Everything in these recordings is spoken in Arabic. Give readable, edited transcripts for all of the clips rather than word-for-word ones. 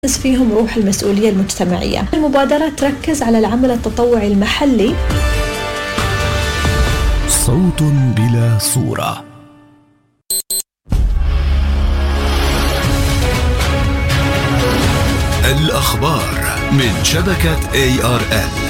فيهم روح المسؤولية المجتمعية. المبادرة تركز على العمل التطوعي المحلي. صوت بلا صورة. الأخبار من شبكة ARN.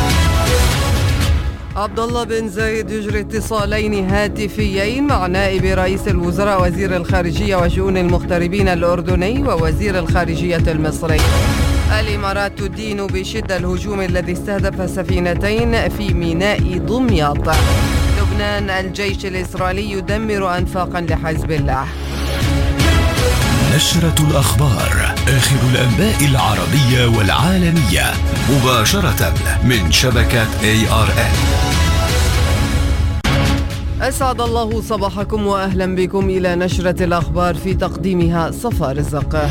عبد الله بن زايد يجري اتصالين هاتفيين مع نائب رئيس الوزراء وزير الخارجية وشؤون المغتربين الأردني ووزير الخارجية المصري. الإمارات تدين بشدة الهجوم الذي استهدف سفينتين في ميناء دمياط. لبنان الجيش الإسرائيلي يدمر أنفاقا لحزب الله. نشرة الأخبار، آخر الأنباء العربية والعالمية مباشرة من شبكة ARN. أسعد الله صباحكم وأهلا بكم إلى نشرة الأخبار في تقديمها صفا رزق.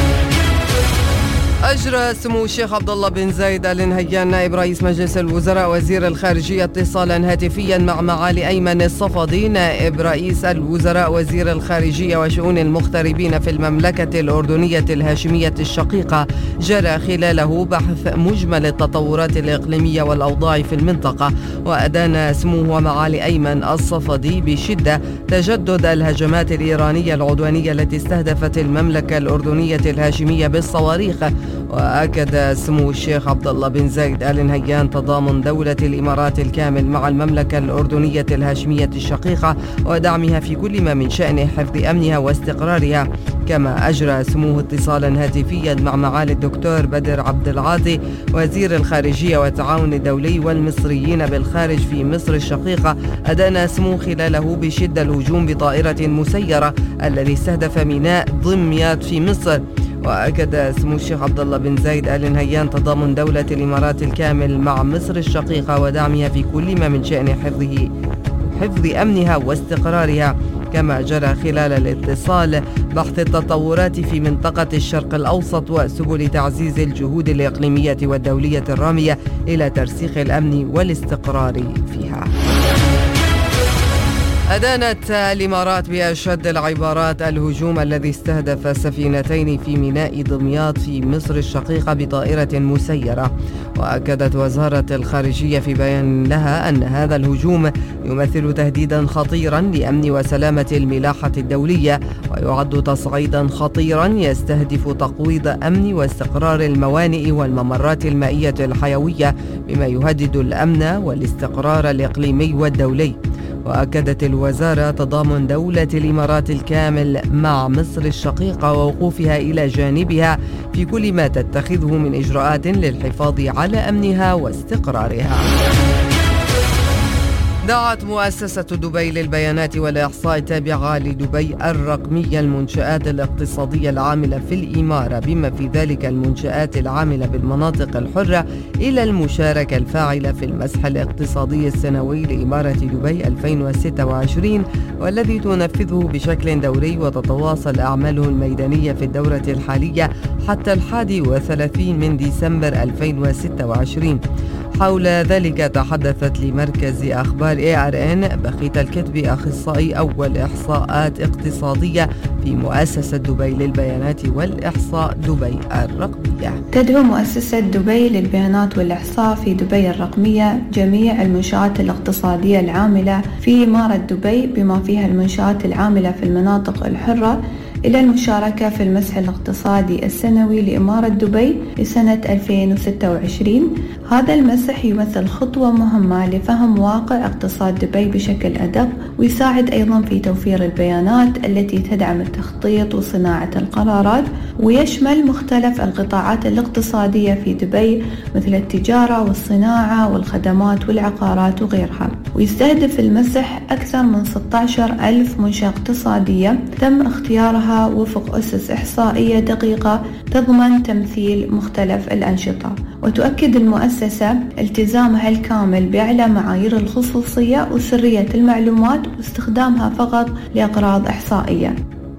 أجرى سمو الشيخ عبد الله بن زايد آل نهيان نائب رئيس مجلس الوزراء وزير الخارجية اتصالا هاتفيا مع معالي أيمن الصفدي نائب رئيس الوزراء وزير الخارجية وشؤون المغتربين في المملكة الأردنية الهاشمية الشقيقة، جرى خلاله بحث مجمل التطورات الإقليمية والأوضاع في المنطقة. وأدان سموه معالي أيمن الصفدي بشدة تجدد الهجمات الإيرانية العدوانية التي استهدفت المملكة الأردنية الهاشمية بالصواريخ. وأكد سمو الشيخ عبد الله بن زايد آل نهيان تضامن دولة الإمارات الكامل مع المملكة الأردنية الهاشمية الشقيقة ودعمها في كل ما من شأن حفظ أمنها واستقرارها. كما أجرى سموه اتصالا هاتفيا مع معالي الدكتور بدر عبد العاطي وزير الخارجية والتعاون الدولي والمصريين بالخارج في مصر الشقيقة. أدان سموه خلاله بشدة الهجوم بطائرة مسيرة الذي استهدف ميناء دمياط في مصر. وأكد سمو الشيخ عبد الله بن زايد آل نهيان تضامن دولة الإمارات الكامل مع مصر الشقيقة ودعمها في كل ما من شأن حفظ أمنها واستقرارها. كما جرى خلال الاتصال بحث التطورات في منطقة الشرق الأوسط وسبل تعزيز الجهود الإقليمية والدولية الرامية إلى ترسيخ الأمن والاستقرار فيها. أدانت الإمارات بأشد العبارات الهجوم الذي استهدف سفينتين في ميناء دمياط في مصر الشقيقة بطائرة مسيرة. وأكدت وزارة الخارجية في بيان لها أن هذا الهجوم يمثل تهديدا خطيرا لأمن وسلامة الملاحة الدولية، ويعد تصعيدا خطيرا يستهدف تقويض أمن واستقرار الموانئ والممرات المائية الحيوية، بما يهدد الأمن والاستقرار الإقليمي والدولي. وأكدت الوزارة تضامن دولة الإمارات الكامل مع مصر الشقيقة ووقوفها إلى جانبها في كل ما تتخذه من إجراءات للحفاظ على أمنها واستقرارها. دعت مؤسسة دبي للبيانات والإحصاء التابعة لدبي الرقمية المنشآت الاقتصادية العاملة في الإمارة بما في ذلك المنشآت العاملة بالمناطق الحرة إلى المشاركة الفاعلة في المسح الاقتصادي السنوي لإمارة دبي 2026، والذي تنفذه بشكل دوري وتتواصل أعماله الميدانية في الدورة الحالية حتى 31 من ديسمبر 2026. حول ذلك تحدثت لمركز أخبار ARN بخيت الكتب أخصائي أول إحصاءات اقتصادية في مؤسسة دبي للبيانات والإحصاء دبي الرقمية. تدعو مؤسسة دبي للبيانات والإحصاء في دبي الرقمية جميع المنشآت الاقتصادية العاملة في إمارة دبي بما فيها المنشآت العاملة في المناطق الحرة إلى المشاركة في المسح الاقتصادي السنوي لإمارة دبي لسنة 2026. هذا المسح يمثل خطوة مهمة لفهم واقع اقتصاد دبي بشكل أدق، ويساعد أيضا في توفير البيانات التي تدعم التخطيط وصناعة القرارات، ويشمل مختلف القطاعات الاقتصادية في دبي مثل التجارة والصناعة والخدمات والعقارات وغيرها. ويستهدف المسح أكثر من 16,000 منشأة اقتصادية تم اختيارها وفق أسس إحصائية دقيقة تضمن تمثيل مختلف الأنشطة. وتؤكد المؤسسة التزامها الكامل بأعلى معايير الخصوصية وسرية المعلومات واستخدامها فقط لأغراض إحصائية.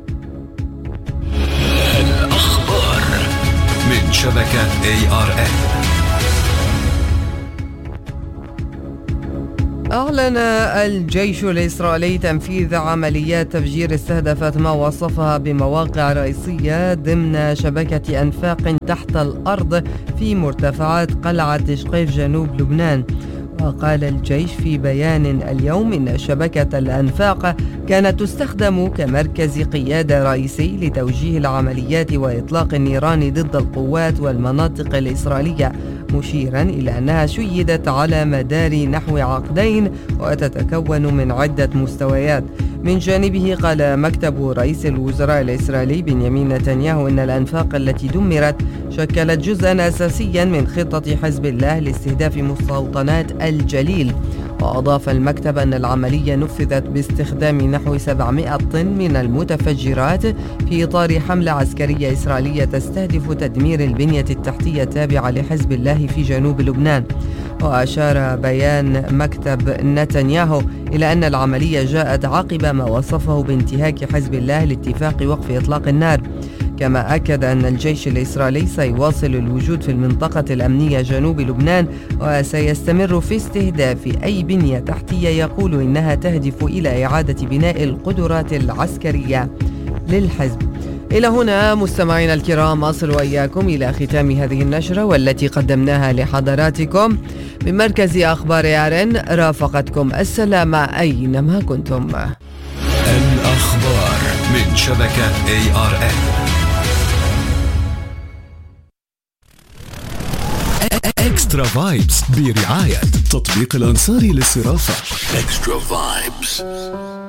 الأخبار من شبكة ARN. أعلن الجيش الإسرائيلي تنفيذ عمليات تفجير استهدفت ما وصفها بمواقع رئيسية ضمن شبكة أنفاق تحت الأرض في مرتفعات قلعة شقيف جنوب لبنان. وقال الجيش في بيان اليوم إن شبكة الأنفاق كانت تستخدم كمركز قيادة رئيسي لتوجيه العمليات وإطلاق النيران ضد القوات والمناطق الإسرائيلية، مشيرا إلى أنها شيدت على مدار نحو عقدين وتتكون من عدة مستويات. من جانبه قال مكتب رئيس الوزراء الإسرائيلي بنيامين نتنياهو إن الأنفاق التي دمرت شكلت جزءا أساسيا من خطة حزب الله لاستهداف مستوطنات الجليل. وأضاف المكتب أن العملية نفذت باستخدام نحو 700 طن من المتفجرات في إطار حملة عسكرية إسرائيلية تستهدف تدمير البنية التحتية التابعة لحزب الله في جنوب لبنان. وأشار بيان مكتب نتنياهو إلى أن العملية جاءت عقب ما وصفه بانتهاك حزب الله لاتفاق وقف إطلاق النار. كما أكد أن الجيش الإسرائيلي سيواصل الوجود في المنطقة الأمنية جنوب لبنان وسيستمر في استهداف أي بنية تحتية يقول إنها تهدف إلى إعادة بناء القدرات العسكرية للحزب. إلى هنا مستمعينا الكرام أصل وإياكم إلى ختام هذه النشرة والتي قدمناها لحضراتكم من مركز أخبار ARN. رافقتكم السلامة أينما كنتم. الأخبار من شبكة ARN. اكسترا فايبس برعاية تطبيق الأنصاري للصرافة. اكسترا فايبس.